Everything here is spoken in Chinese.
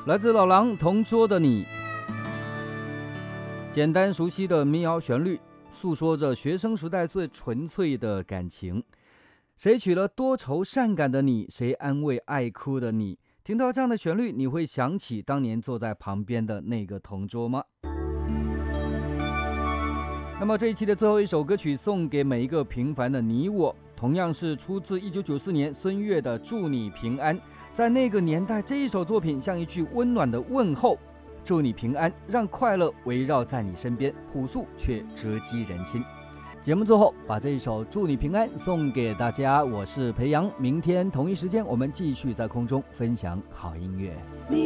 来自老狼同桌的你，简单熟悉的民谣旋律，诉说着学生时代最纯粹的感情。谁娶了多愁善感的你，谁安慰爱哭的你？听到这样的旋律，你会想起当年坐在旁边的那个同桌吗？那么这一期的最后一首歌曲送给每一个平凡的你我，同样是出自1994年孙悦的《祝你平安》。在那个年代，这一首作品像一句温暖的问候，祝你平安，让快乐围绕在你身边，朴素却直击人心。节目最后把这一首《祝你平安》送给大家，我是裴阳，明天同一时间我们继续在空中分享好音乐。